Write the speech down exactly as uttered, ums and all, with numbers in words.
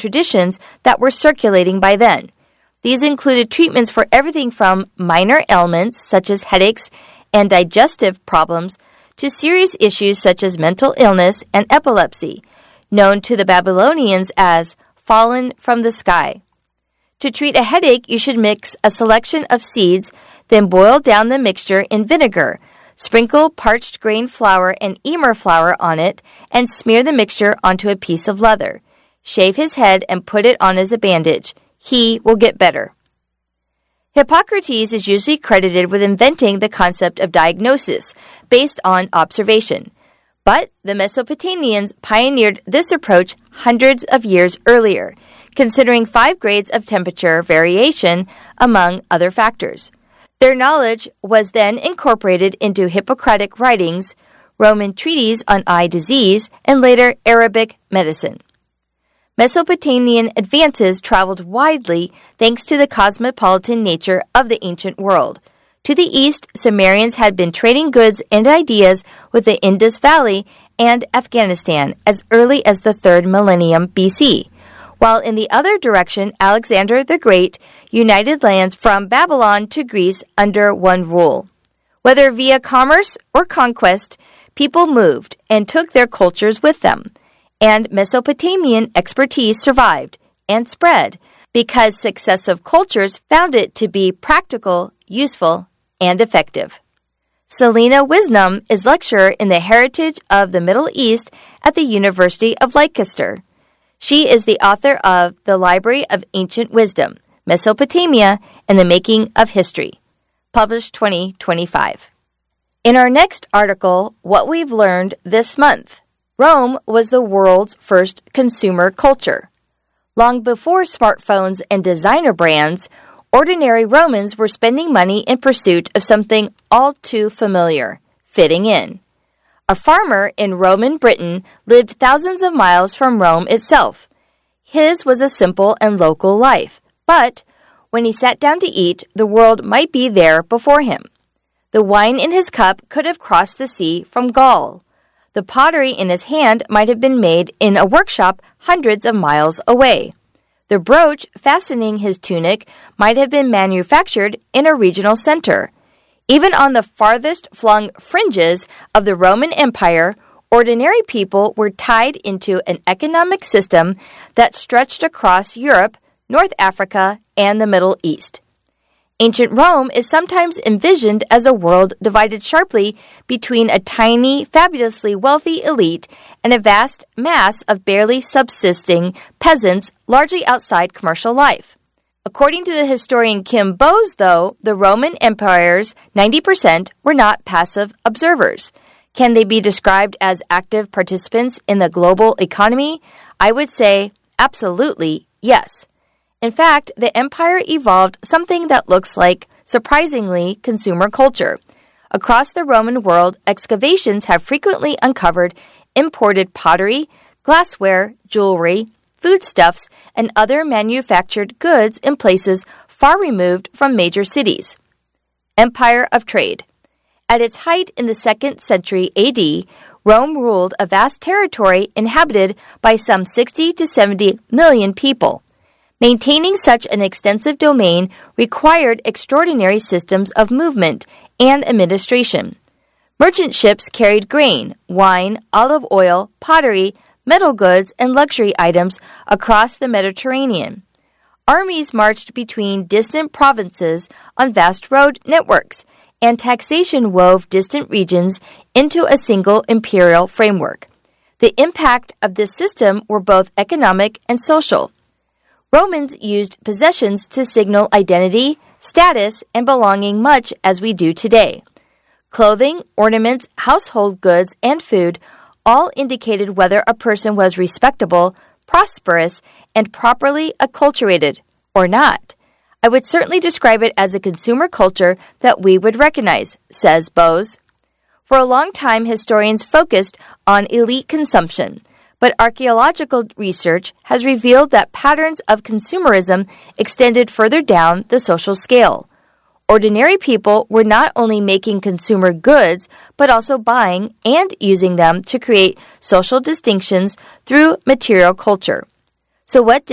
traditions that were circulating by then. These included treatments for everything from minor ailments such as headaches and digestive problems to serious issues such as mental illness and epilepsy, known to the Babylonians as fallen from the sky. To treat a headache, you should mix a selection of seeds, then boil down the mixture in vinegar. Sprinkle parched grain flour and emmer flour on it and smear the mixture onto a piece of leather. Shave his head and put it on as a bandage. He will get better. Hippocrates is usually credited with inventing the concept of diagnosis based on observation. But the Mesopotamians pioneered this approach hundreds of years earlier, considering five grades of temperature variation among other factors. Their knowledge was then incorporated into Hippocratic writings, Roman treatises on eye disease, and later Arabic medicine. Mesopotamian advances traveled widely thanks to the cosmopolitan nature of the ancient world. To the east, Sumerians had been trading goods and ideas with the Indus Valley and Afghanistan as early as the third millennium B C, while in the other direction, Alexander the Great united lands from Babylon to Greece under one rule. Whether via commerce or conquest, people moved and took their cultures with them, and Mesopotamian expertise survived and spread because successive cultures found it to be practical, useful, and effective. Selena Wisnum is lecturer in the Heritage of the Middle East at the University of Leicester. She is the author of The Library of Ancient Wisdom, Mesopotamia and the Making of History, published twenty twenty-five. In our next article, What We've Learned This Month, Rome was the world's first consumer culture. Long before smartphones and designer brands, ordinary Romans were spending money in pursuit of something all too familiar, fitting in. A farmer in Roman Britain lived thousands of miles from Rome itself. His was a simple and local life, but when he sat down to eat, the world might be there before him. The wine in his cup could have crossed the sea from Gaul. The pottery in his hand might have been made in a workshop hundreds of miles away. The brooch fastening his tunic might have been manufactured in a regional center. Even on the farthest flung fringes of the Roman Empire, ordinary people were tied into an economic system that stretched across Europe, North Africa, and the Middle East. Ancient Rome is sometimes envisioned as a world divided sharply between a tiny, fabulously wealthy elite and a vast mass of barely subsisting peasants largely outside commercial life. According to the historian Kim Bowes, though, the Roman Empire's ninety percent were not passive observers. Can they be described as active participants in the global economy? I would say absolutely yes. In fact, the empire evolved something that looks like, surprisingly, consumer culture. Across the Roman world, excavations have frequently uncovered imported pottery, glassware, jewelry, foodstuffs, and other manufactured goods in places far removed from major cities. Empire of Trade. At its height in the second century A D, Rome ruled a vast territory inhabited by some sixty to seventy million people. Maintaining such an extensive domain required extraordinary systems of movement and administration. Merchant ships carried grain, wine, olive oil, pottery, metal goods, and luxury items across the Mediterranean. Armies marched between distant provinces on vast road networks, and taxation wove distant regions into a single imperial framework. The impact of this system were both economic and social. Romans used possessions to signal identity, status, and belonging much as we do today. Clothing, ornaments, household goods, and food all indicated whether a person was respectable, prosperous, and properly acculturated or not. I would certainly describe it as a consumer culture that we would recognize, says Bowes. For a long time, historians focused on elite consumption, but archaeological research has revealed that patterns of consumerism extended further down the social scale. Ordinary people were not only making consumer goods, but also buying and using them to create social distinctions through material culture. So what did